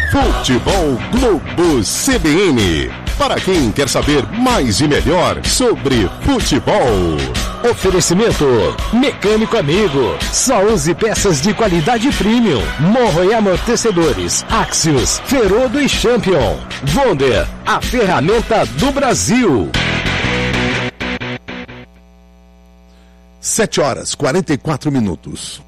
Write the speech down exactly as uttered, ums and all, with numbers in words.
Futebol Globo C B N. Para quem quer saber mais e melhor sobre futebol. Oferecimento Mecânico Amigo. Só use peças de qualidade premium. Morro e amortecedores. Axios, Ferodo e Champion. Wonder, a ferramenta do Brasil. Sete horas, quarenta e quatro minutos.